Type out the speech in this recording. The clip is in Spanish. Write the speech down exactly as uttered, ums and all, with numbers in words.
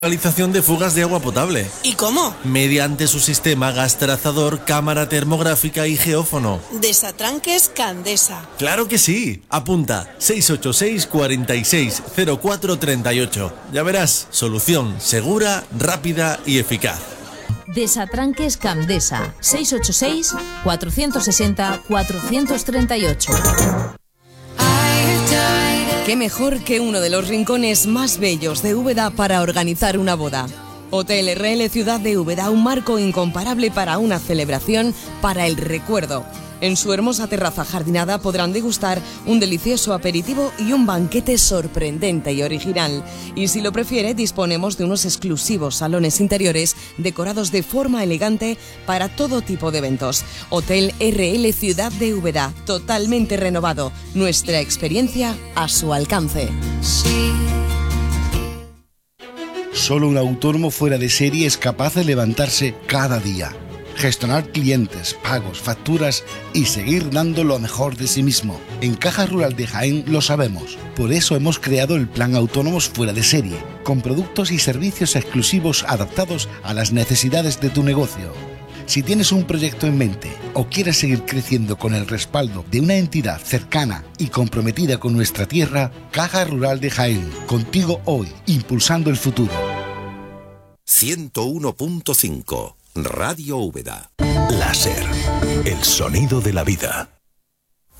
Realización de fugas de agua potable. ¿Y cómo? Mediante su sistema gas trazador, cámara termográfica y geófono. Desatranques Candesa. ¡Claro que sí! Apunta seis ocho seis, cuarenta y seis, cero cuatro treinta y ocho. Ya verás, solución segura, rápida y eficaz. Desatranques Candesa. seis ocho seis, cuatrocientos sesenta, cuatrocientos treinta y ocho. ¿Qué mejor que uno de los rincones más bellos de Úbeda para organizar una boda? Hotel R L Ciudad de Úbeda, un marco incomparable para una celebración para el recuerdo. En su hermosa terraza jardinada podrán degustar un delicioso aperitivo y un banquete sorprendente y original. Y si lo prefiere, disponemos de unos exclusivos salones interiores decorados de forma elegante para todo tipo de eventos. Hotel R L Ciudad de Úbeda, totalmente renovado. Nuestra experiencia a su alcance. Solo un autónomo fuera de serie es capaz de levantarse cada día, gestionar clientes, pagos, facturas y seguir dando lo mejor de sí mismo. En Caja Rural de Jaén lo sabemos. Por eso hemos creado el Plan Autónomos Fuera de Serie, con productos y servicios exclusivos adaptados a las necesidades de tu negocio. Si tienes un proyecto en mente o quieres seguir creciendo con el respaldo de una entidad cercana y comprometida con nuestra tierra, Caja Rural de Jaén, contigo hoy, impulsando el futuro. ciento uno punto cinco Radio Úbeda. Láser, el sonido de la vida.